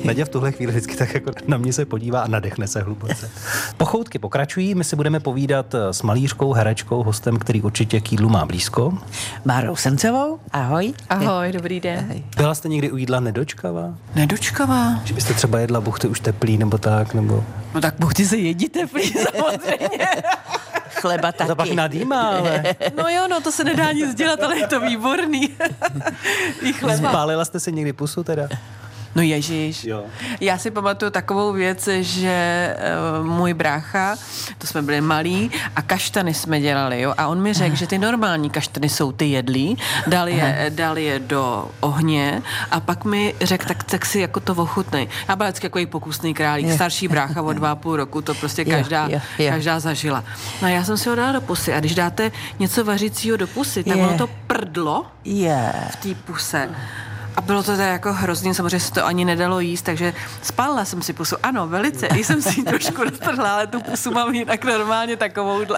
Naděja v tuhle chvíli vždycky tak jako na mě se podívá a nadechne se hluboce. Pochoutky pokračují, my si budeme povídat s malířkou, herečkou, hostem, který určitě k jídlu má blízko. Bárou Sencovou, ahoj. Ahoj, dobrý den. Byla jste někdy u jídla nedočkavá? Nedočkavá? Že byste třeba jedla buchty už teplý nebo tak, nebo... No tak buchty se jedí teplý, samozřejmě. Chleba taky. To pak nadýmá, ale... No jo, no to se nedá nic dělat, ale je to výborný. I chleba. Spálila jste si někdy pusu teda? No ježiš. Jo. Já si pamatuju takovou věc, že můj brácha, to jsme byli malí a kaštany jsme dělali, jo, a on mi řekl, že ty normální kaštany jsou ty jedlí, dal je do ohně a pak mi řekl, tak si jako to ochutnej. Já byla vždycky takový pokusný králík, starší brácha od 2,5 roku, to prostě každá zažila. No a já jsem si ho dala do pusy a když dáte něco vařícího do pusy, tak ono to prdlo v té puse. A bylo to teda jako hrozný, samozřejmě se to ani nedalo jíst, takže spálila jsem si pusu. Ano, velice, i jsem si ji trošku roztrhla, ale tu pusu mám jinak normálně takovouhle.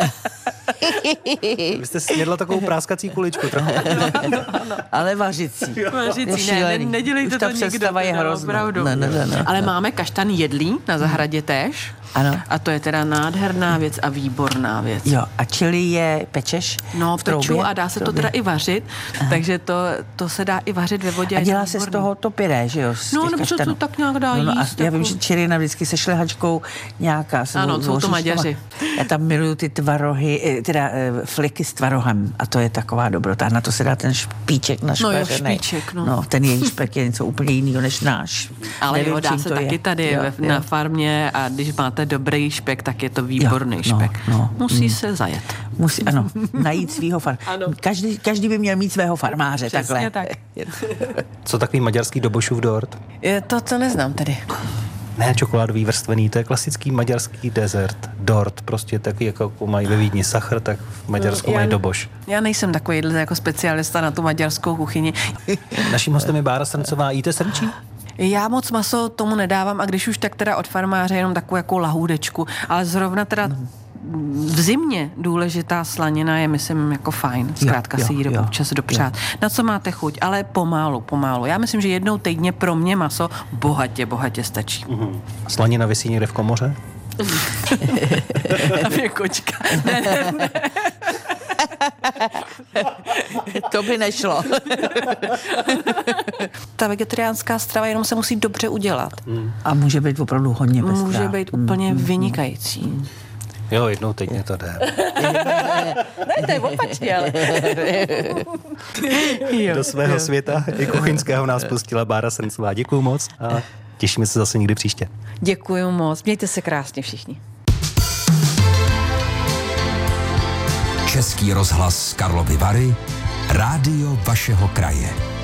Vy jste snědla takovou práskací kuličku trochu. Ano. Ale vařicí. Vařicí, nedělejte to nikdo. Je hrozná. No. Ale máme kaštan jedlí na zahradě též. Ano. A to je teda nádherná věc a výborná věc. Jo, a čili je pečeš? No, peču a dá se to teda i vařit, takže to se dá i vařit ve vodě. A dělá se z toho to pyré, že jo? No, nebo se to tak nějak dá jíst. Já vím, že čirina vždycky se šlehačkou nějaká. Ano, jsou to Maďaři. Já tam miluju ty tvarohy, teda fliky s tvarohem a to je taková dobrota. Na to se dá ten špíček našpeřený. No jo, špíček, no. No, ten její špek je něco úplně jiného než náš. Ale nevím, jo, dá se taky tady na farmě a když máte dobrý špek, tak je to výborný špek. Musí se zajet. Ano, najít svýho farmáře. Každý by měl mít svého farmáře. Přesně takhle. Tak. Co takový maďarský dobošův dort? To neznám tedy. Ne čokoládový vrstvený, to je klasický maďarský dezert. Dort, prostě taky jako mají ve Vídni sachr, tak v Maďarsku mají doboš. Já nejsem takový jako specialista na tu maďarskou kuchyni. Naším hostem je Bára Srncová. Jíte srnčí? Já moc maso tomu nedávám a když už tak teda od farmáře jenom takovou jako lahůdečku, ale zrovna teda v zimě důležitá slanina je, myslím, jako fajn. Zkrátka si ji občas dopřát. Na co máte chuť, ale pomalu. Já myslím, že jednou týdně pro mě maso bohatě stačí. Slanina visí někde v komoře? Tam je kočka. Ne. To by nešlo. Ta vegetariánská strava jenom se musí dobře udělat. A může být opravdu hodně pestrá. Může být úplně vynikající. Jo, jednou týdně to jde. Ne, to je opačně, ale... Do svého světa i kuchyňského nás pustila Bára Srncová. Děkuju moc a těšíme se zase někdy příště. Děkuju moc. Mějte se krásně všichni. Český rozhlas Karlovy Vary, rádio vašeho kraje.